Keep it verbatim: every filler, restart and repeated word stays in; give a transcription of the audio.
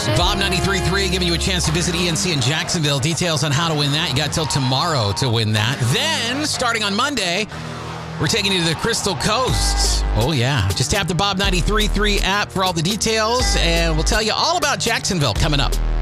Bob ninety-three point three giving you a chance to visit E N C in Jacksonville. Details on how to win that. You got till tomorrow to win that. Then, starting on Monday, we're taking you to the Crystal Coast. Oh, yeah. Just tap the Bob ninety-three point three app for all the details, and we'll tell you all about Jacksonville coming up.